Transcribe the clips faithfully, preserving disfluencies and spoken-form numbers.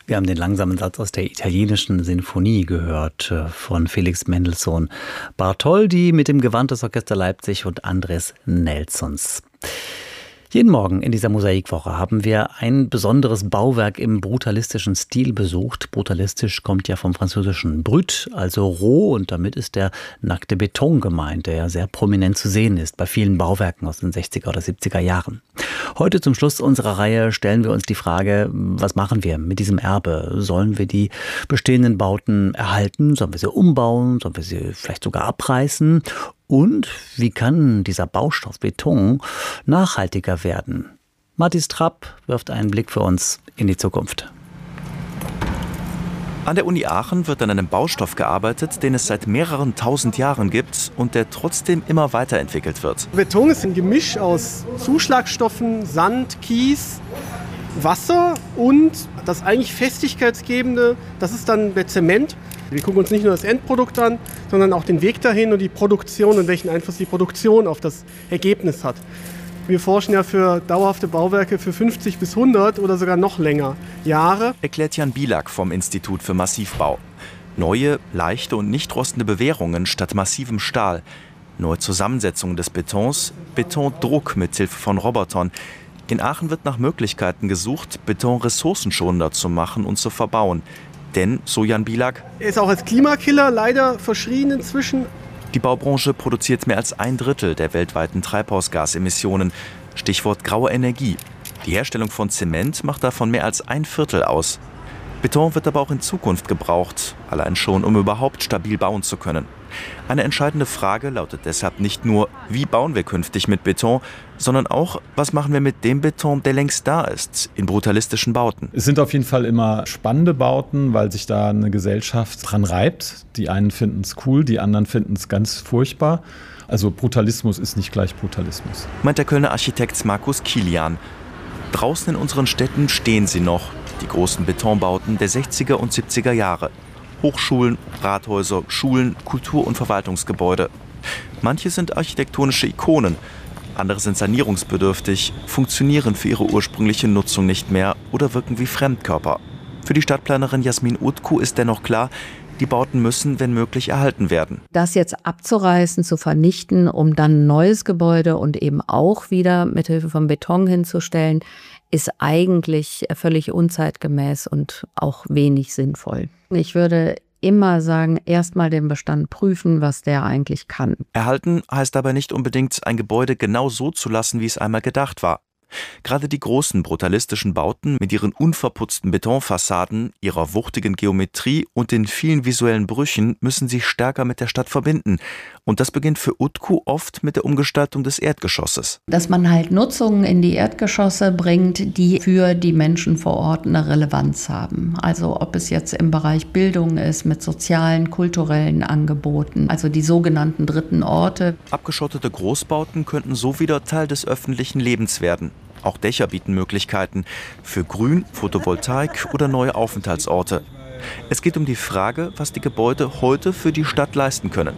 Wir haben den langsamen Satz aus der italienischen Sinfonie gehört von Felix Mendelssohn Bartholdy mit dem Gewand des Orchester Leipzig und Andres Nelsons. Jeden Morgen in dieser Mosaikwoche haben wir ein besonderes Bauwerk im brutalistischen Stil besucht. Brutalistisch kommt ja vom französischen brut, also roh, und damit ist der nackte Beton gemeint, der ja sehr prominent zu sehen ist bei vielen Bauwerken aus den sechziger oder siebziger Jahren. Heute zum Schluss unserer Reihe stellen wir uns die Frage, was machen wir mit diesem Erbe? Sollen wir die bestehenden Bauten erhalten? Sollen wir sie umbauen? Sollen wir sie vielleicht sogar abreißen? Und wie kann dieser Baustoff Beton nachhaltiger werden? Mathis Trapp wirft einen Blick für uns in die Zukunft. An der Uni Aachen wird an einem Baustoff gearbeitet, den es seit mehreren tausend Jahren gibt und der trotzdem immer weiterentwickelt wird. Beton ist ein Gemisch aus Zuschlagstoffen, Sand, Kies, Wasser und das eigentlich Festigkeitsgebende, das ist dann der Zement. Wir gucken uns nicht nur das Endprodukt an, sondern auch den Weg dahin und die Produktion und welchen Einfluss die Produktion auf das Ergebnis hat. Wir forschen ja für dauerhafte Bauwerke für fünfzig bis hundert oder sogar noch länger Jahre. Erklärt Jan Bielak vom Institut für Massivbau. Neue, leichte und nicht rostende Bewehrungen statt massivem Stahl. Neue Zusammensetzung des Betons, Betondruck mit Hilfe von Robotern. In Aachen wird nach Möglichkeiten gesucht, Beton ressourcenschonender zu machen und zu verbauen. Denn, so Jan Bielak, er ist auch als Klimakiller leider verschrien inzwischen. Die Baubranche produziert mehr als ein Drittel der weltweiten Treibhausgasemissionen. Stichwort graue Energie. Die Herstellung von Zement macht davon mehr als ein Viertel aus. Beton wird aber auch in Zukunft gebraucht, allein schon, um überhaupt stabil bauen zu können. Eine entscheidende Frage lautet deshalb nicht nur, wie bauen wir künftig mit Beton, sondern auch, was machen wir mit dem Beton, der längst da ist, in brutalistischen Bauten. Es sind auf jeden Fall immer spannende Bauten, weil sich da eine Gesellschaft dran reibt. Die einen finden es cool, die anderen finden es ganz furchtbar. Also Brutalismus ist nicht gleich Brutalismus. Meint der Kölner Architekt Markus Kilian. Draußen in unseren Städten stehen sie noch, die großen Betonbauten der sechziger und siebziger Jahre. Hochschulen, Rathäuser, Schulen, Kultur- und Verwaltungsgebäude. Manche sind architektonische Ikonen, andere sind sanierungsbedürftig, funktionieren für ihre ursprüngliche Nutzung nicht mehr oder wirken wie Fremdkörper. Für die Stadtplanerin Jasmin Utku ist dennoch klar, die Bauten müssen, wenn möglich, erhalten werden. Das jetzt abzureißen, zu vernichten, um dann ein neues Gebäude und eben auch wieder mit Hilfe von Beton hinzustellen, ist eigentlich völlig unzeitgemäß und auch wenig sinnvoll. Ich würde immer sagen, erstmal den Bestand prüfen, was der eigentlich kann. Erhalten heißt aber nicht unbedingt, ein Gebäude genau so zu lassen, wie es einmal gedacht war. Gerade die großen brutalistischen Bauten mit ihren unverputzten Betonfassaden, ihrer wuchtigen Geometrie und den vielen visuellen Brüchen müssen sich stärker mit der Stadt verbinden. Und das beginnt für Utku oft mit der Umgestaltung des Erdgeschosses. Dass man halt Nutzungen in die Erdgeschosse bringt, die für die Menschen vor Ort eine Relevanz haben. Also ob es jetzt im Bereich Bildung ist, mit sozialen, kulturellen Angeboten, also die sogenannten dritten Orte. Abgeschottete Großbauten könnten so wieder Teil des öffentlichen Lebens werden. Auch Dächer bieten Möglichkeiten für Grün, Photovoltaik oder neue Aufenthaltsorte. Es geht um die Frage, was die Gebäude heute für die Stadt leisten können.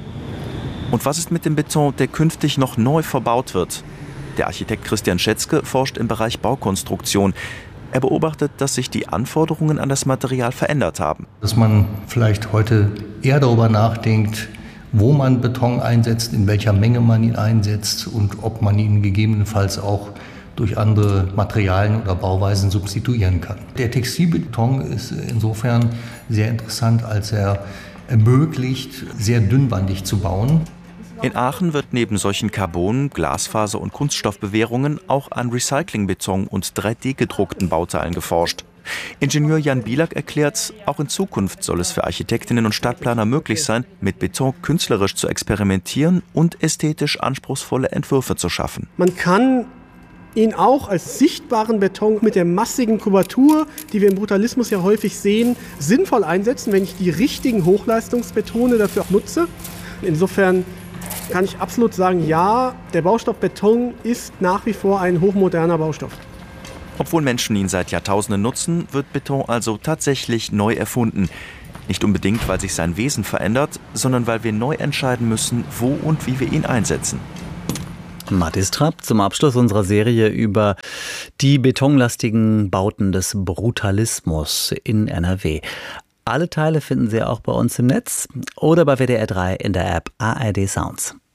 Und was ist mit dem Beton, der künftig noch neu verbaut wird? Der Architekt Christian Schätzke forscht im Bereich Baukonstruktion. Er beobachtet, dass sich die Anforderungen an das Material verändert haben. Dass man vielleicht heute eher darüber nachdenkt, wo man Beton einsetzt, in welcher Menge man ihn einsetzt und ob man ihn gegebenenfalls auch durch andere Materialien oder Bauweisen substituieren kann. Der Textilbeton ist insofern sehr interessant, als er ermöglicht, sehr dünnwandig zu bauen. In Aachen wird neben solchen Carbon-, Glasfaser- und Kunststoffbewehrungen auch an Recyclingbeton und drei D gedruckten Bauteilen geforscht. Ingenieur Jan Bielak erklärt, auch in Zukunft soll es für Architektinnen und Stadtplaner möglich sein, mit Beton künstlerisch zu experimentieren und ästhetisch anspruchsvolle Entwürfe zu schaffen. Man kann ihn auch als sichtbaren Beton mit der massigen Kubatur, die wir im Brutalismus ja häufig sehen, sinnvoll einsetzen, wenn ich die richtigen Hochleistungsbetone dafür auch nutze. Insofern kann ich absolut sagen, ja, der Baustoff Beton ist nach wie vor ein hochmoderner Baustoff. Obwohl Menschen ihn seit Jahrtausenden nutzen, wird Beton also tatsächlich neu erfunden. Nicht unbedingt, weil sich sein Wesen verändert, sondern weil wir neu entscheiden müssen, wo und wie wir ihn einsetzen. Mathis Trapp zum Abschluss unserer Serie über die betonlastigen Bauten des Brutalismus in N R W. Alle Teile finden Sie auch bei uns im Netz oder bei W D R drei in der App A R D Sounds.